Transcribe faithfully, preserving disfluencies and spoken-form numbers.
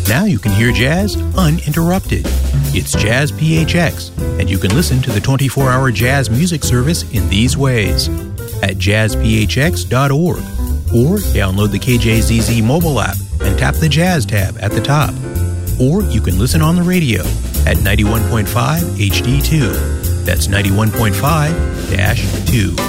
Now you can hear jazz uninterrupted. It's Jazz P H X, and you can listen to the twenty-four hour jazz music service in these ways. At jazz p h x dot org, or download the K J Z Z mobile app and tap the Jazz tab at the top. Or you can listen on the radio at ninety-one point five H D two. That's ninety-one point five dash two.